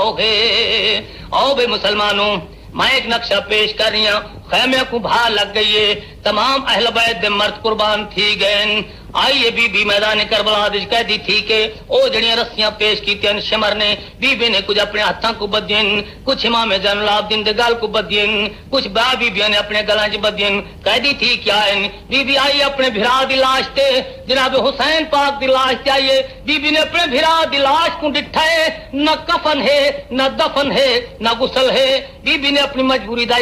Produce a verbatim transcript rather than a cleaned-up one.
जाओगे। आओ बे मुसलमानों, मैं एक नक्शा पेश कर रही हूं। खैमे को भा लग गई है, तमाम अहल बैत दे मर्द कुर्बान थी गए। आइए बीबी मैदान करबला दी कह दी थी के ओ जड़ियां रस्सियां पेश कीतियां शिमर ने। बीबी ने कुछ अपने हाथों को बदियन, कुछ इमाम जैनुलाब्दीन दे गल को बदियन, कुछ बा बीबियां ने अपने गलां च बदियन। कह दी थी क्या है बीबी आई अपने भिरा दी लाश ते, जनाब हुसैन पाक दी लाश ते आइए। बीबी ने अपने भिरा दी लाश को डिठा है, न कफन है न दफन है न गुसल है। बीबी ने अपनी मजबूरी दा